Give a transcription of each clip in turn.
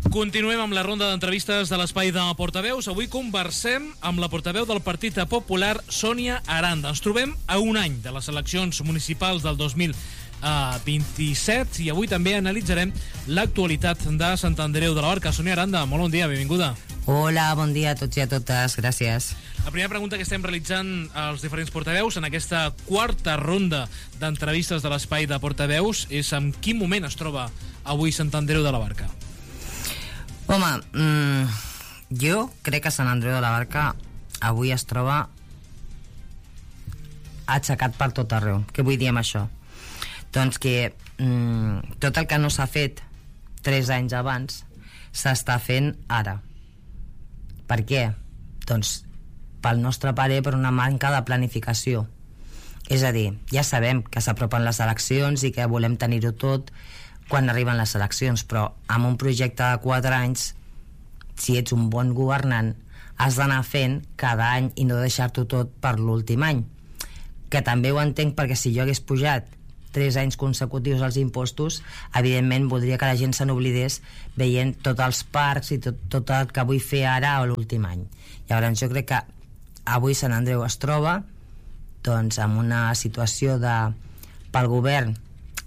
Continuem amb la ronda d'entrevistes de l'Espai de Portaveus. Avui conversem amb la portaveu del Partit Popular, Sònia Aranda. Ens trobem a un any de les eleccions municipals del 2027 i avui també analitzarem l'actualitat de Sant Andreu de la Barca. Sònia Aranda, molt bon dia, benvinguda. Hola, bon dia a tots i a totes, gràcies. La primera pregunta que estem realitzant als diferents portaveus en aquesta quarta ronda d'entrevistes de l'Espai de Portaveus és en quin moment es troba avui Sant Andreu de la Barca? Home, jo crec que Sant Andreu de la Barca avui es troba aixecat per tot arreu. Què vull dir amb això? Doncs que tot el que no s'ha fet 3 anys abans s'està fent ara. Per què? Doncs pel nostre parer per una manca de planificació. És a dir, ja sabem que s'apropen les eleccions i que volem tenir-ho tot quan arriben les eleccions, però amb un projecte de 4 anys, si ets un bon governant, has d'anar fent cada any i no deixar-t'ho tot per l'últim any. Que també ho entenc, perquè si jo hagués pujat 3 anys consecutius als impostos, evidentment voldria que la gent se n'oblidés veient tots els parcs i tot el que vull fer ara a l'últim any. Llavors jo crec que avui Sant Andreu es troba doncs en una situació pel govern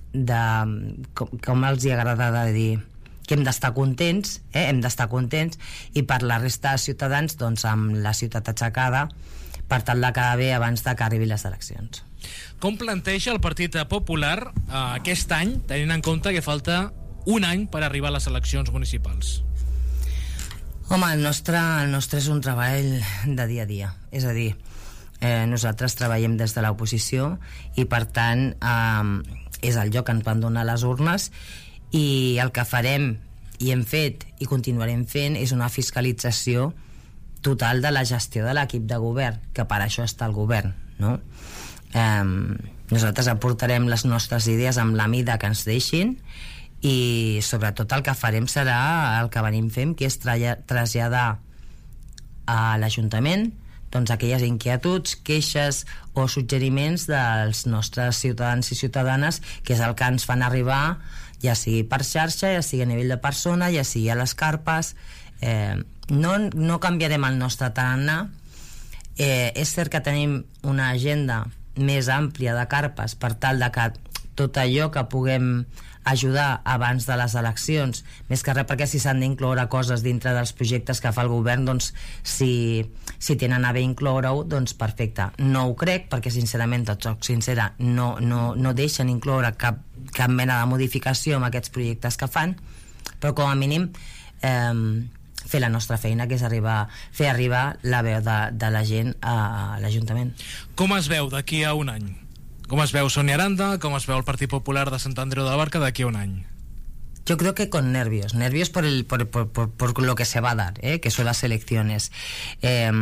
com els hi agrada de dir que hem d'estar contents, hem d'estar contents, i per la resta de ciutadans doncs amb la ciutat aixecada per tal de quedar bé abans de que arribin les eleccions. Com planteja el Partit Popular aquest any, tenint en compte que falta un any per arribar a les eleccions municipals? Home, el nostre és un treball de dia a dia, és a dir, nosaltres treballem des de l'oposició i per tant és el lloc que ens van donar les urnes, i el que farem i hem fet i continuarem fent és una fiscalització total de la gestió de l'equip de govern, que per això està el govern, no? Nosaltres aportarem les nostres idees amb la mida que ens deixin, i sobretot el que farem serà el que venim fent, que és traslladar a l'Ajuntament doncs aquelles inquietuds, queixes o suggeriments dels nostres ciutadans i ciutadanes, que és el que ens fan arribar, ja sigui per xarxa, ja sigui a nivell de persona, ja sigui a les carpes. No canviarem el nostre tarannà. És cert que tenim una agenda més àmplia de carpes per tal de que tot allò que puguem ajudar abans de les eleccions, més que res perquè si s'han d'incloure coses dintre dels projectes que fa el govern, doncs si tenen a bé incloure-ho, doncs perfecte. No ho crec, perquè sincerament, tot soc sincera, no deixen incloure cap mena de modificació amb aquests projectes que fan, però com a mínim fer la nostra feina, que és fer arribar la veu de la gent a l'Ajuntament. Com es veu d'aquí a un any? Com es veu Sònia Aranda? Com es veu el Partit Popular de Sant Andreu de la Barca d'aquí a un any? Yo creo que con nervios por lo que se va a dar, que son las elecciones. Es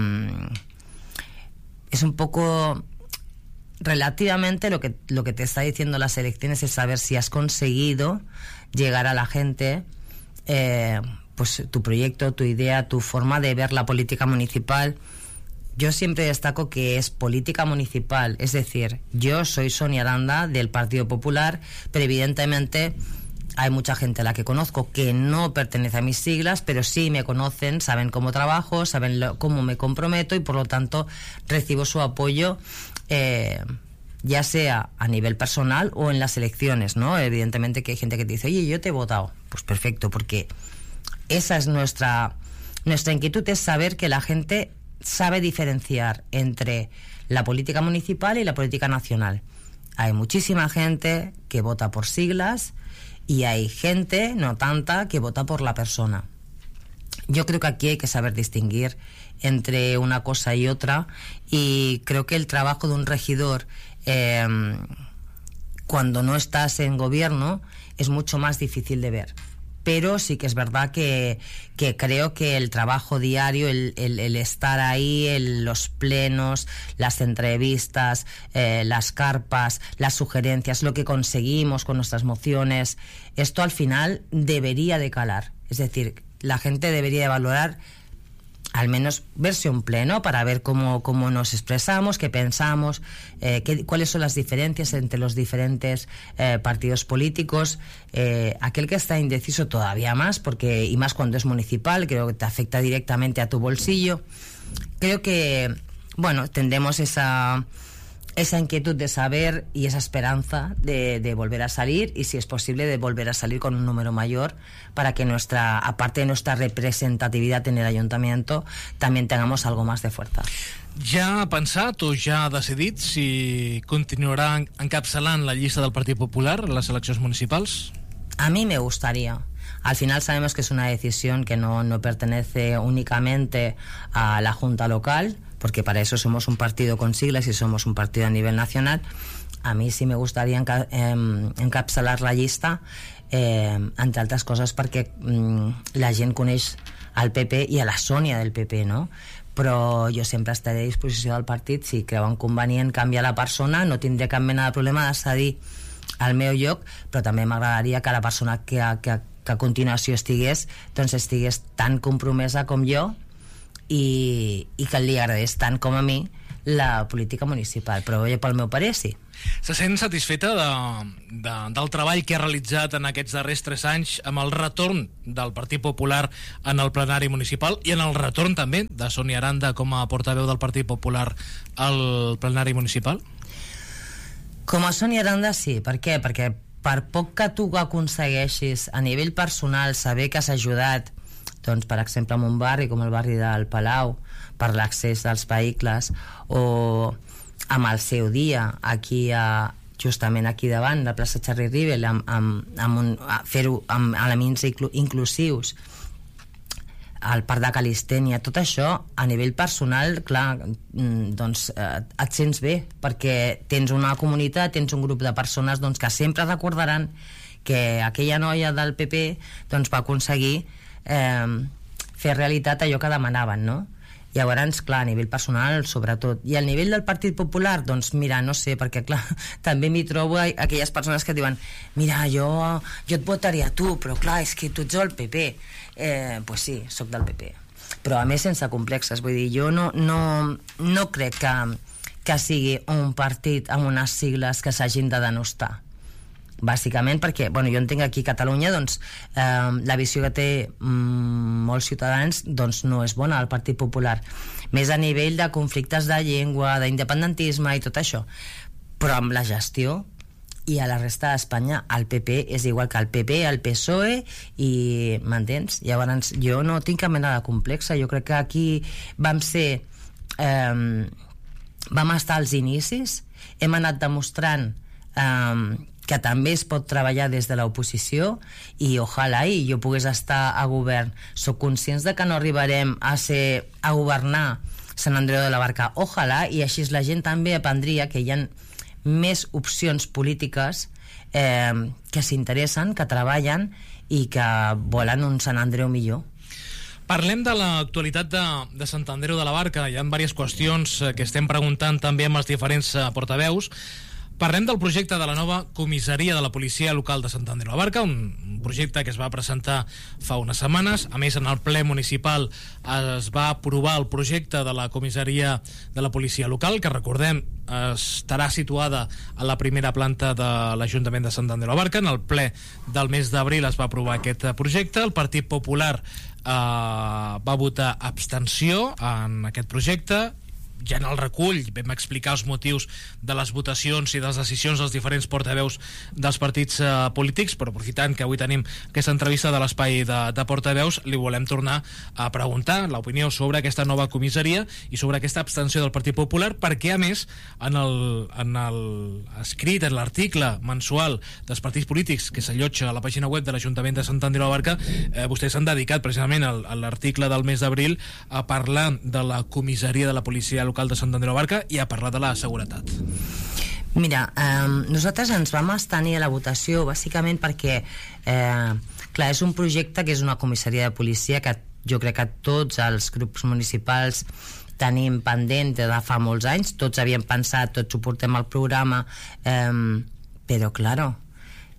un poco relativamente lo que te está diciendo las elecciones, es saber si has conseguido llegar a la gente, pues tu proyecto, tu idea, tu forma de ver la política municipal. Yo siempre destaco que es política municipal, es decir, yo soy Sònia Aranda del Partido Popular, pero evidentemente hay mucha gente a la que conozco que no pertenece a mis siglas, pero sí me conocen, saben cómo trabajo, saben cómo me comprometo, y por lo tanto recibo su apoyo, ya sea a nivel personal o en las elecciones, ¿no? Evidentemente que hay gente que te dice, oye, yo te he votado. Pues perfecto, porque esa es nuestra inquietud, es saber que la gente sabe diferenciar entre la política municipal y la política nacional. Hay muchísima gente que vota por siglas y hay gente, no tanta, que vota por la persona. Yo creo que aquí hay que saber distinguir entre una cosa y otra, y creo que el trabajo de un regidor cuando no estás en gobierno es mucho más difícil de ver. Pero sí que es verdad que creo que el trabajo diario, el estar ahí, los plenos, las entrevistas, las carpas, las sugerencias, lo que conseguimos con nuestras mociones, esto al final debería de calar. Es decir, la gente debería de valorar al menos verse un pleno para ver cómo nos expresamos, qué pensamos, cuáles son las diferencias entre los diferentes partidos políticos. Aquel que está indeciso todavía más, y más cuando es municipal, creo que te afecta directamente a tu bolsillo. Creo que, tendremos esa inquietud de saber y esa esperanza de volver a salir, y si es posible de volver a salir con un número mayor, para que aparte de nuestra representatividad en el ayuntamiento, también tengamos algo más de fuerza. Ja ha pensat o ja ha decidit si continuarà encapçalant la llista del Partit Popular en les eleccions municipals? A mí me gustaría. Al final sabemos que es una decisión que no pertenece únicamente a la Junta Local, porque para eso somos un partido con siglas y somos un partido a nivel nacional. A mí sí me gustaría encapçalar la llista, entre altres coses perquè la gent coneix el PP i a la Sònia del PP, no? Però jo sempre estaré a disposició del partit. Si creuen convenient canviar la persona, no tindré cap mena de problema de cedir al meu lloc, però també m'agradaria que la persona que a continuació estigués tan compromesa com jo, i que li agradés tant com a mi la política municipal, però pel meu parer sí. Se sent satisfeta del treball que ha realitzat en aquests darrers 3 anys amb el retorn del Partit Popular en el plenari municipal i en el retorn també de Sònia Aranda com a portaveu del Partit Popular al plenari municipal? Com a Sònia Aranda sí. Per què? Perquè per poc que tu aconsegueixis a nivell personal saber que has ajudat, doncs, per exemple, en un barri com el barri del Palau, per l'accés dels vehicles, o amb el seu dia justament aquí davant, la plaça Charlie Rivel, fer-ho amb elements inclusius, al parc de Calistènia, tot això a nivell personal, clar, doncs et sents bé, perquè tens una comunitat, tens un grup de persones que sempre recordaran que aquella noia del PP doncs va aconseguir fer realitat allò que demanaven, no? Llavors, clar, a nivell personal, sobretot. I al nivell del Partit Popular, doncs mira, no sé, perquè clar, també m'hi trobo aquelles persones que diuen mira, jo et votaria a tu, però clar, és que tu ets el PP. Pues sí, sóc del PP. Però a més sense complexes, vull dir, jo no crec que sigui un partit amb unes sigles que s'hagin de denostar. Bàsicament perquè, jo entenc aquí a Catalunya la visió que té molts ciutadans no és bona al Partit Popular, més a nivell de conflictes de llengua, d'independentisme i tot això, però amb la gestió i a la resta d'Espanya el PP és igual que el PP, el PSOE, i m'entens? Llavors jo no tinc cap mena de complexa. Jo crec que aquí vam estar als inicis, hem anat demostrant que també es pot treballar des de l'oposició, i ojalà jo pogués estar a govern. Soc conscients de que no arribarem a governar Sant Andreu de la Barca, ojalà, i així la gent també aprendria que hi ha més opcions polítiques que s'interessen, que treballen i que volen un Sant Andreu millor. Parlem de l'actualitat de Sant Andreu de la Barca. Hi ha diverses qüestions que estem preguntant també amb els diferents portaveus. Parlem del projecte de la nova comissaria de la policia local de Sant Andreu de la Barca, un projecte que es va presentar fa unes setmanes. A més, en el ple municipal es va aprovar el projecte de la comissaria de la policia local, que recordem estarà situada a la primera planta de l'Ajuntament de Sant Andreu de la Barca. En el ple del mes d'abril es va aprovar aquest projecte. El Partit Popular va votar abstenció en aquest projecte. Ja en el recull vam explicar els motius de les votacions i de les decisions dels diferents portaveus dels partits polítics, però aprofitant que avui tenim aquesta entrevista de l'espai de portaveus, li volem tornar a preguntar l'opinió sobre aquesta nova comissaria i sobre aquesta abstenció del Partit Popular, perquè a més en l'escrit, en l'article mensual dels partits polítics que s'allotja a la pàgina web de l'Ajuntament de Sant Andreu de la Barca, vostès s'han dedicat precisament a l'article del mes d'abril a parlar de la comissaria de la policia local de Sant Andreu de la Barca i a parlar de la seguretat. Mira, nosaltres ens vam abstenir a la votació bàsicament perquè clar, és un projecte que és una comissaria de policia que jo crec que tots els grups municipals tenim pendent de fa molts anys, tots havíem pensat, tots ho portem al programa, però claro,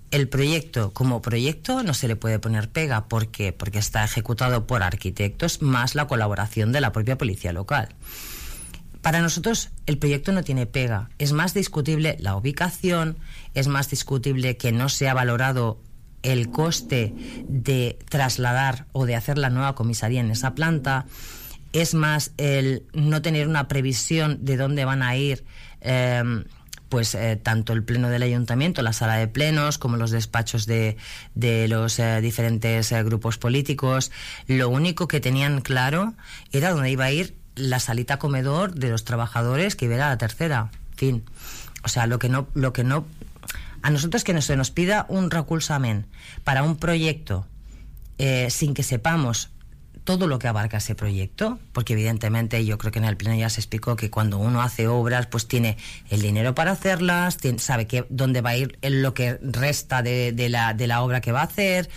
el proyecto como proyecto no se le puede poner pega. ¿Por qué? Porque está ejecutado por arquitectos más la colaboración de la propia policía local. Para nosotros el proyecto no tiene pega. Es más discutible la ubicación, es más discutible que no se ha valorado el coste de trasladar o de hacer la nueva comisaría en esa planta, es más el no tener una previsión de dónde van a ir tanto el pleno del ayuntamiento, la sala de plenos, como los despachos de los diferentes grupos políticos. Lo único que tenían claro era dónde iba a ir la salita comedor de los trabajadores, que iba a la tercera. En fin, o sea, lo que no a nosotros que se nos pida un recolzament para un proyecto sin que sepamos todo lo que abarca ese proyecto, porque evidentemente yo creo que en el pleno ya se explicó que cuando uno hace obras pues tiene el dinero para hacerlas, sabe que dónde va a ir lo que resta de la obra que va a hacer.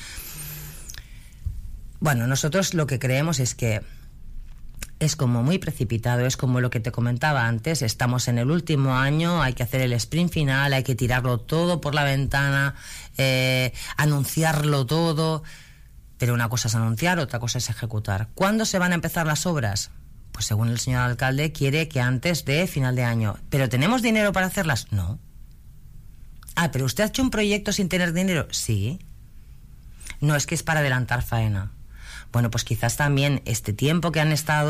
Bueno, nosotros lo que creemos es que es como muy precipitado, es como lo que te comentaba antes, estamos en el último año, hay que hacer el sprint final, hay que tirarlo todo por la ventana, anunciarlo todo, pero una cosa es anunciar, otra cosa es ejecutar. ¿Cuándo se van a empezar las obras? Pues según el señor alcalde quiere que antes de final de año. ¿Pero tenemos dinero para hacerlas? No. Ah, ¿pero usted ha hecho un proyecto sin tener dinero? Sí. No, es que es para adelantar faena. Bueno, pues quizás también este tiempo que han estado